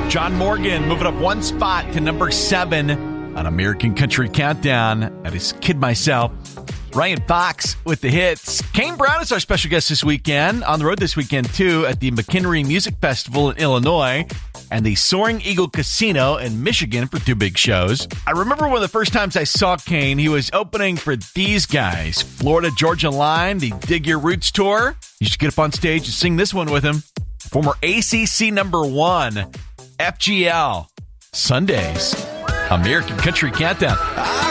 John Morgan moving up one spot to number 7 on American Country Countdown. That is Kid Myself. Ryan Fox with the hits. Kane Brown is our special guest this weekend. On the road this weekend, too, at the McHenry Music Festival in Illinois and the Soaring Eagle Casino in Michigan for 2 big shows. I remember one of the first times I saw Kane, he was opening for these guys. Florida Georgia Line, the Dig Your Roots Tour. You should get up on stage and sing this one with him. Former ACC number 1, FGL. Sundays. American Country Countdown.